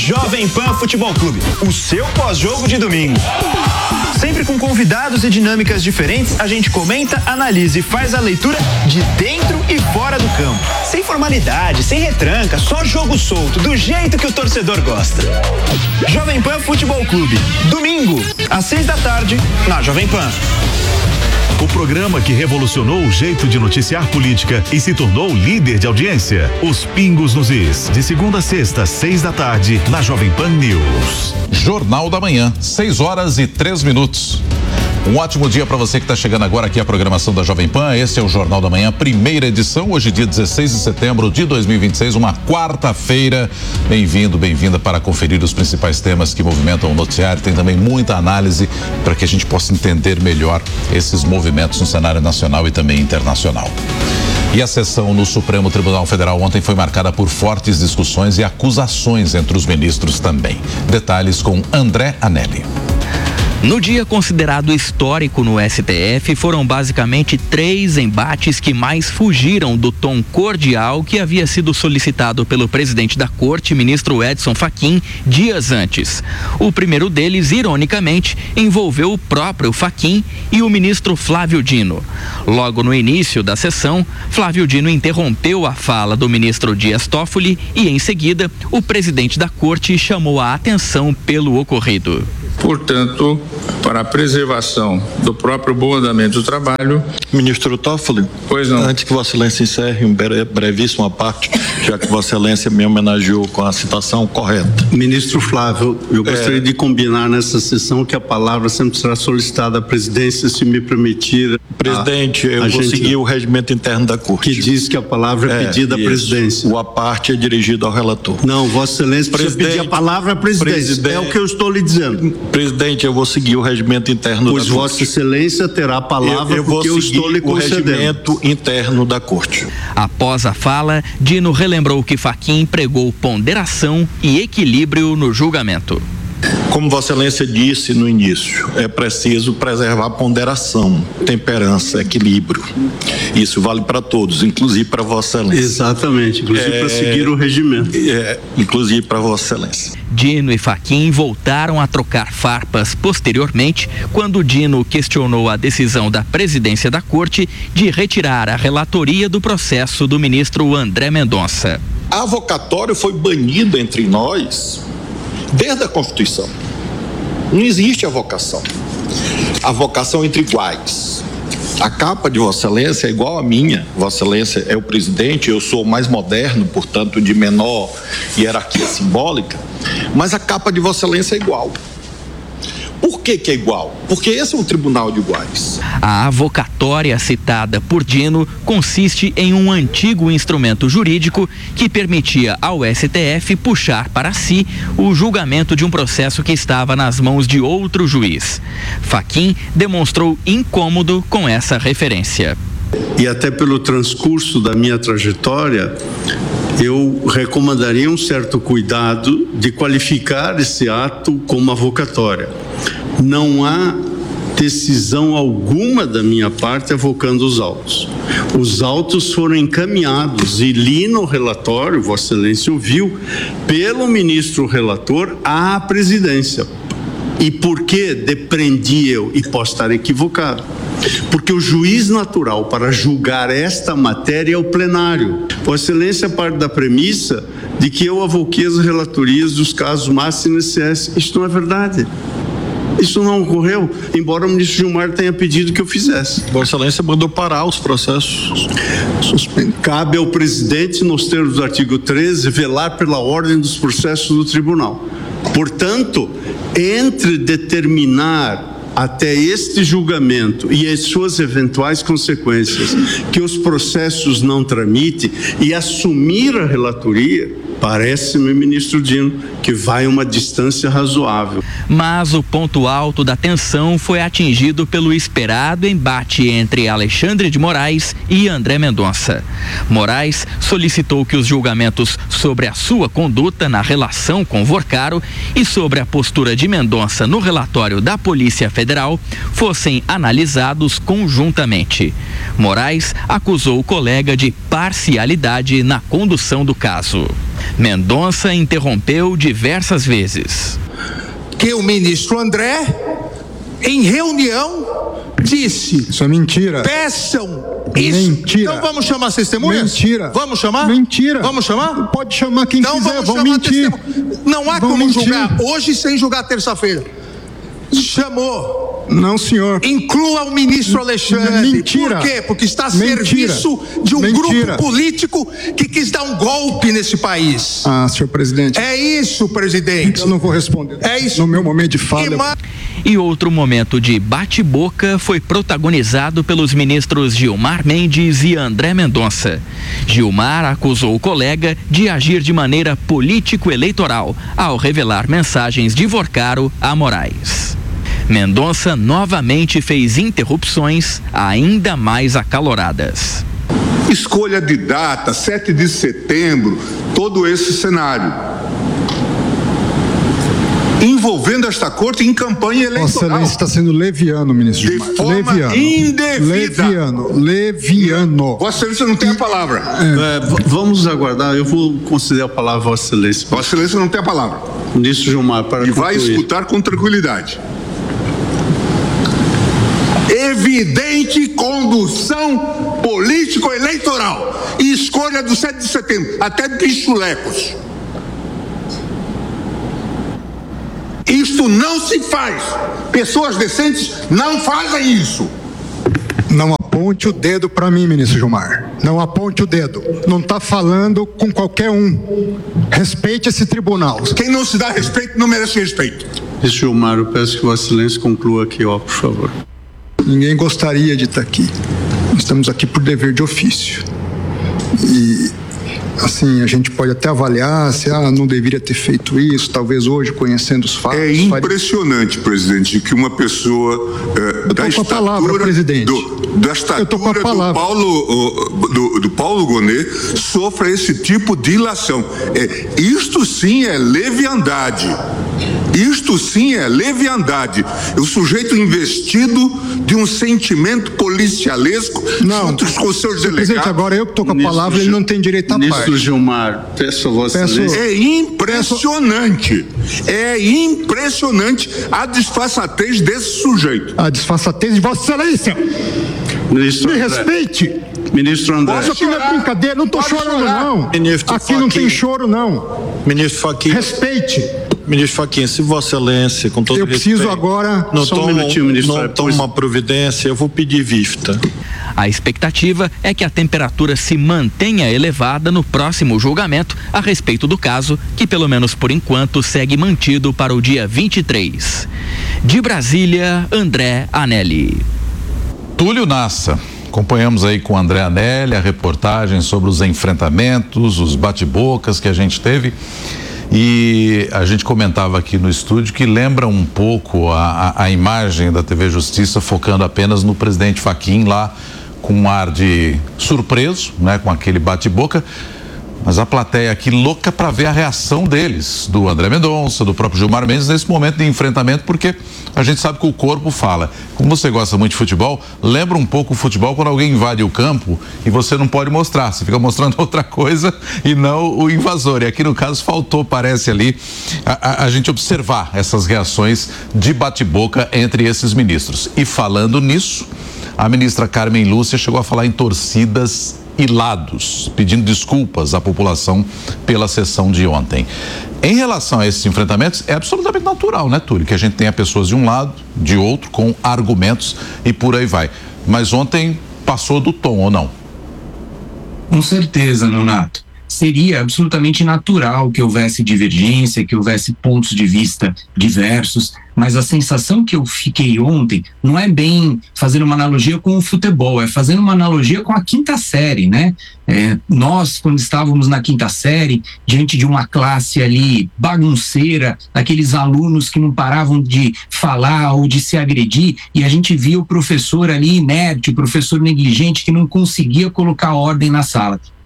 Jovem Pan Futebol Clube, o seu pós-jogo de domingo. Sempre com convidados e dinâmicas diferentes, a gente comenta, analisa e faz a leitura de dentro e fora do campo. Sem formalidade, sem retranca, só jogo solto, do jeito que o torcedor gosta. Jovem Pan Futebol Clube, domingo, às 6h, na Jovem Pan. O programa que revolucionou o jeito de noticiar política e se tornou líder de audiência. Os Pingos nos Is, de segunda a sexta, 6h, na Jovem Pan News. Jornal da Manhã, 6h03. Um ótimo dia para você que está chegando agora aqui à programação da Jovem Pan. Esse é o Jornal da Manhã, primeira edição, hoje dia 16 de setembro de 2026, uma quarta-feira. Bem-vindo, bem-vinda para conferir os principais temas que movimentam o noticiário. Tem também muita análise para que a gente possa entender melhor esses movimentos no cenário nacional e também internacional. E a sessão no Supremo Tribunal Federal ontem foi marcada por fortes discussões e acusações entre os ministros também. Detalhes com André Anelli. No dia considerado histórico no STF, foram basicamente 3 embates que mais fugiram do tom cordial que havia sido solicitado pelo presidente da Corte, ministro Edson Fachin, dias antes. O primeiro deles, ironicamente, envolveu o próprio Fachin e o ministro Flávio Dino. Logo no início da sessão, Flávio Dino interrompeu a fala do ministro Dias Toffoli e, em seguida, o presidente da Corte chamou a atenção pelo ocorrido. Portanto, para a preservação do próprio bom andamento do trabalho... Ministro Toffoli, pois não. Antes que Vossa Excelência encerre brevíssima parte, já que Vossa Excelência me homenageou com a citação correta. Ministro Flávio, eu gostaria de combinar nessa sessão que a palavra sempre será solicitada à presidência, se me permitir. Presidente, eu vou seguir o regimento interno da Corte. Que diz que a palavra é pedida à presidência. O a parte é dirigido ao relator. Não, Vossa Excelência precisa pedir a palavra à presidência. É o que eu estou lhe dizendo. Presidente, eu vou seguir o regimento interno da Corte. Pois Vossa Excelência terá a palavra porque eu estou lhe concedendo. O regimento interno da Corte. Após a fala, Dino relembrou que Fachin pregou ponderação e equilíbrio no julgamento. Como Vossa Excelência disse no início, é preciso preservar ponderação, temperança, equilíbrio. Isso vale para todos, inclusive para Vossa Excelência. Exatamente, inclusive para seguir o regimento. Inclusive para Vossa Excelência. Dino e Fachin voltaram a trocar farpas posteriormente, quando Dino questionou a decisão da presidência da Corte de retirar a relatoria do processo do ministro André Mendonça. Avocatório foi banido entre nós desde a Constituição. Não existe avocação. Avocação entre iguais. A capa de Vossa Excelência é igual à minha. Vossa Excelência é o presidente, eu sou mais moderno, portanto de menor hierarquia simbólica, mas a capa de Vossa Excelência é igual. Por que é igual? Porque esse é um tribunal de iguais. A avocatória citada por Dino consiste em um antigo instrumento jurídico que permitia ao STF puxar para si o julgamento de um processo que estava nas mãos de outro juiz. Fachin demonstrou incômodo com essa referência. E até pelo transcurso da minha trajetória, eu recomendaria um certo cuidado de qualificar esse ato como avocatória. Não há decisão alguma da minha parte avocando os autos. Os autos foram encaminhados e li no relatório, Vossa Excelência ouviu, pelo ministro relator à presidência. E por que depreendi eu? E posso estar equivocado. Porque o juiz natural para julgar esta matéria é o plenário. Vossa Excelência parte da premissa de que eu avoquei as relatorias dos casos Massa e INSS. Isso não é verdade. Isso não ocorreu, embora o ministro Gilmar tenha pedido que eu fizesse. Vossa Excelência mandou parar os processos. Cabe ao presidente, nos termos do artigo 13, velar pela ordem dos processos do tribunal. Portanto, entre determinar até este julgamento e as suas eventuais consequências que os processos não tramitem e assumir a relatoria, parece-me, ministro Dino, que vai uma distância razoável. Mas o ponto alto da tensão foi atingido pelo esperado embate entre Alexandre de Moraes e André Mendonça. Moraes solicitou que os julgamentos sobre a sua conduta na relação com Vorcaro e sobre a postura de Mendonça no relatório da Polícia Federal fossem analisados conjuntamente. Moraes acusou o colega de parcialidade na condução do caso. Mendonça interrompeu diversas vezes. Que o ministro André, em reunião, disse... Isso é mentira. Peçam isso. Mentira. Então vamos chamar as testemunhas? Mentira. Vamos chamar? Mentira. Vamos chamar? Pode chamar quem então quiser, vão mentir. Não há vão como mentir. julgar hoje sem julgar terça-feira. Chamou. Não, senhor. Inclua o ministro Alexandre. Mentira. Por quê? Porque está a serviço de um grupo político que quis dar um golpe nesse país. Ah, senhor presidente. É isso, presidente. Eu não vou responder. É isso. No meu momento de fala. E outro momento de bate-boca foi protagonizado pelos ministros Gilmar Mendes e André Mendonça. Gilmar acusou o colega de agir de maneira político-eleitoral ao revelar mensagens de Vorcaro a Moraes. Mendonça novamente fez interrupções ainda mais acaloradas. Escolha de data, 7 de setembro, todo esse cenário. Envolvendo esta corte em campanha eleitoral. Vossa Excelência está sendo leviano, ministro Gilmar. De forma indevida. Leviano. Vossa Excelência não tem a palavra. Vamos aguardar, eu vou conceder a palavra a Vossa Excelência. Vossa Excelência não tem a palavra. Ministro Gilmar, para concluir. E vai escutar com tranquilidade. Evidente condução político-eleitoral e escolha do 7 de setembro, até bichulecos. Isto não se faz. Pessoas decentes não fazem isso. Não aponte o dedo para mim, ministro Gilmar. Não aponte o dedo. Não está falando com qualquer um. Respeite esse tribunal. Quem não se dá respeito não merece respeito. Ministro Gilmar, eu peço que Vossa Excelência conclua aqui, por favor. Ninguém gostaria de estar aqui. Nós estamos aqui por dever de ofício. E, assim, a gente pode até avaliar se não deveria ter feito isso, talvez hoje, conhecendo os fatos. É impressionante, presidente, que uma pessoa da estatura do Paulo Gonet sofra esse tipo de ilação. Isto sim é leviandade. Isto sim é leviandade. O sujeito investido de um sentimento policialesco junto com os seus delegados. Presidente, agora eu que estou com a palavra, ele não tem direito à parte. Ministro Gilmar, peço a Vossa Excelência. É impressionante. É impressionante a disfarçatez desse sujeito. A disfarçatez de Vossa Excelência. Ministro Me André. respeite. Ministro André. Isso aqui não é brincadeira, não estou chorando, não. Ministro aqui não tem choro, não. Ministro Fachin. Respeite. Ministro Fachin, se Vossa Excelência, com todo respeito... Eu preciso agora... Não toma uma providência, eu vou pedir vista. A expectativa é que a temperatura se mantenha elevada no próximo julgamento a respeito do caso, que pelo menos por enquanto segue mantido para o dia 23. De Brasília, André Anelli. Túlio Nassa. Acompanhamos aí com o André Anelli a reportagem sobre os enfrentamentos, os bate-bocas que a gente teve. E a gente comentava aqui no estúdio que lembra um pouco a imagem da TV Justiça focando apenas no presidente Fachin lá com um ar de surpreso, né, com aquele bate-boca. Mas a plateia aqui louca para ver a reação deles, do André Mendonça, do próprio Gilmar Mendes, nesse momento de enfrentamento, porque a gente sabe que o corpo fala. Como você gosta muito de futebol, lembra um pouco o futebol quando alguém invade o campo e você não pode mostrar, você fica mostrando outra coisa e não o invasor. E aqui no caso faltou, parece ali, a gente observar essas reações de bate-boca entre esses ministros. E falando nisso, a ministra Carmen Lúcia chegou a falar em torcidas e lados, pedindo desculpas à população pela sessão de ontem. Em relação a esses enfrentamentos, é absolutamente natural, né, Túlio? Que a gente tenha pessoas de um lado, de outro, com argumentos e por aí vai. Mas ontem passou do tom, ou não? Com certeza, Nonato. Seria absolutamente natural que houvesse divergência, que houvesse pontos de vista diversos, mas a sensação que eu fiquei ontem não é bem fazendo uma analogia com o futebol, é fazendo uma analogia com a quinta série, né? Nós, quando estávamos na quinta série, diante de uma classe ali bagunceira, daqueles alunos que não paravam de falar ou de se agredir, e a gente via o professor ali inerte, o professor negligente que não conseguia colocar ordem na sala.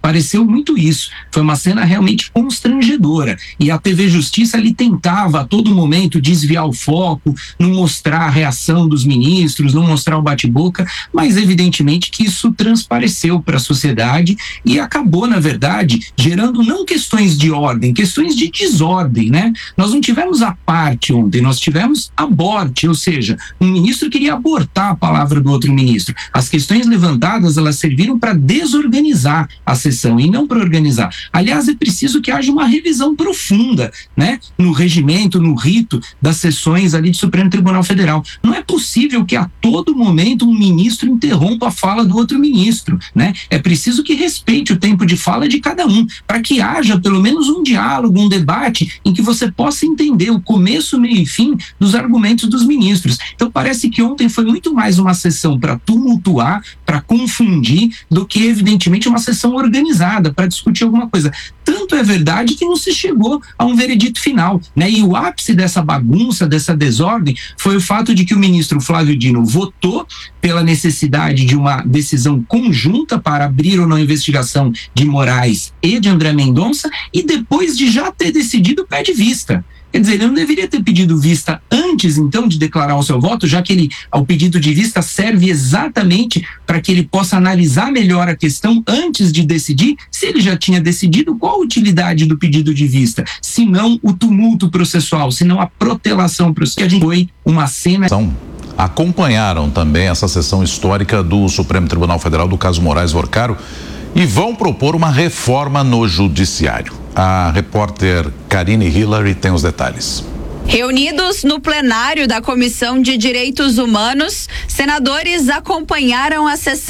Pareceu muito isso. Foi uma cena realmente constrangedora. E a TV Justiça ali tentava a todo momento desviar o foco, não mostrar a reação dos ministros, não mostrar o bate-boca, mas evidentemente que isso transpareceu para a sociedade e acabou, na verdade, gerando não questões de ordem, questões de desordem, né? Nós não tivemos a parte ontem, nós tivemos aborte, ou seja, um ministro queria abortar a palavra do outro ministro. As questões levantadas, elas serviram para desorganizar a sessão e não para organizar. Aliás, é preciso que haja uma revisão profunda, né? No regimento, no rito das sessões ali do Supremo Tribunal Federal. Não é possível que a todo momento um ministro interrompa a fala do outro ministro, né? É preciso que respeite o tempo de fala de cada um, para que haja pelo menos um diálogo, um debate em que você possa entender o começo, meio e fim dos argumentos dos ministros. Então parece que ontem foi muito mais uma sessão para tumultuar, para confundir, do que evidentemente uma sessão organizada para discutir alguma coisa. Tanto é verdade que não se chegou a um veredito final, né? E o ápice dessa bagunça, dessa desordem, foi o fato de que o ministro Flávio Dino votou pela necessidade de uma decisão conjunta para abrir ou não investigação de Moraes e de André Mendonça, e depois de já ter decidido, pede vista. Quer dizer, ele não deveria ter pedido vista antes, então, de declarar o seu voto, já que o pedido de vista serve exatamente para que ele possa analisar melhor a questão antes de decidir. Se ele já tinha decidido, qual a utilidade do pedido de vista? Se não o tumulto processual, se não a protelação processual. Foi uma cena... Acompanharam também essa sessão histórica do Supremo Tribunal Federal do caso Moraes-Vorcaro e vão propor uma reforma no judiciário. A repórter Karine Hillary tem os detalhes. Reunidos no plenário da Comissão de Direitos Humanos, senadores acompanharam a sessão